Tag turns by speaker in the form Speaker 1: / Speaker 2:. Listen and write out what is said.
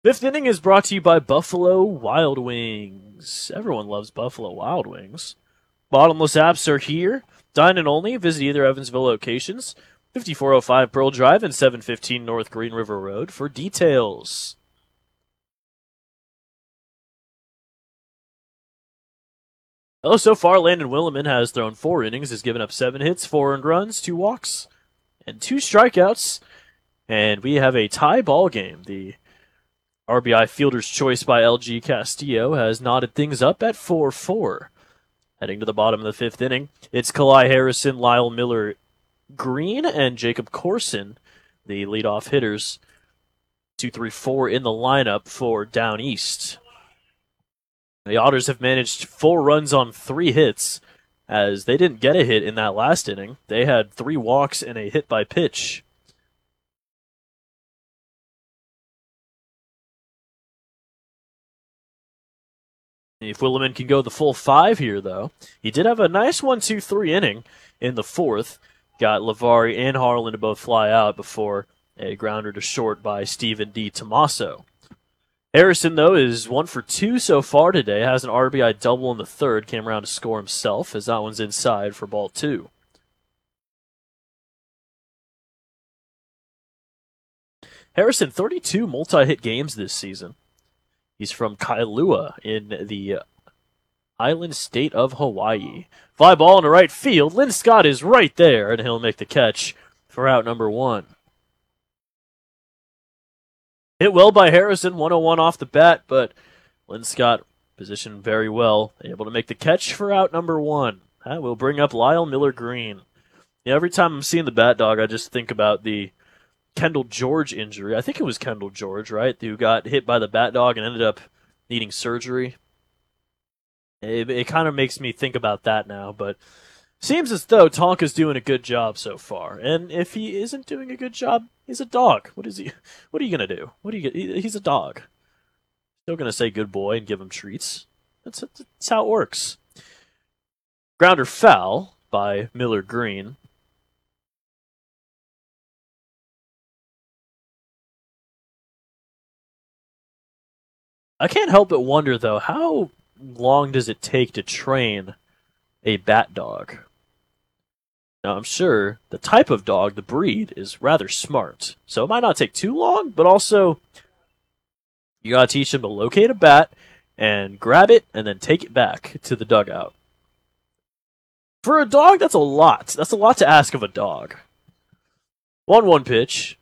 Speaker 1: Fifth inning is brought to you by Buffalo Wild Wings. Everyone loves Buffalo Wild Wings. Bottomless apps are here. Dine and only. Visit either Evansville locations, 5405 Pearl Drive and 715 North Green River Road for details. Oh, so far, Landon Williman has thrown 4 innings, has given up 7 hits, 4 earned runs, 2 walks, and 2 strikeouts. And we have a tie ball game. The RBI Fielder's Choice by LG Castillo has knotted things up at 4-4. Heading to the bottom of the 5th inning, it's Kalai Harrison, Lyle Miller Green, and Jacob Corson, the leadoff hitters. 2-3-4 in the lineup for Down East. The Otters have managed 4 runs on 3 hits, as they didn't get a hit in that last inning. They had 3 walks and a hit by pitch. If Williman can go the full 5 here, though, he did have a nice 1-2-3 inning in the 4th. Got Lavari and Harlan to both fly out before a grounder to short by Stephen D. Tomaso. Harrison, though, is 1 for 2 so far today. Has an RBI double in the 3rd. Came around to score himself, as that one's inside for ball 2. Harrison, 32 multi-hit games this season. He's from Kailua in the island state of Hawaii. Fly ball into right field. Lynn Scott is right there, and he'll make the catch for out number 1. Hit well by Harrison, 101 off the bat, but Lynn Scott positioned very well, able to make the catch for out number 1. That will bring up Lyle Miller Green. Yeah, every time I'm seeing the bat dog, I just think about the Kendall George injury. I think it was Kendall George, right? Who got hit by the bat dog and ended up needing surgery. It kind of makes me think about that now, but seems as though Tonka's doing a good job so far. And if he isn't doing a good job, he's a dog. What are you gonna do? He's a dog. Still gonna say good boy and give him treats. That's how it works. Grounder foul by Miller Green. I can't help but wonder, though, how long does it take to train a bat dog? Now, I'm sure the type of dog, the breed, is rather smart. So it might not take too long, but also you gotta teach them to locate a bat and grab it and then take it back to the dugout. For a dog, that's a lot. That's a lot to ask of a dog. 1-1 pitch.